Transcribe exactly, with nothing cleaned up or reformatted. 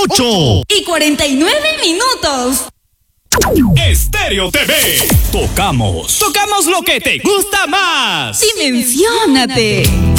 ocho y cuarenta y nueve minutos. Estéreo T V. Tocamos. Tocamos lo que te gusta más. Dimensiónate.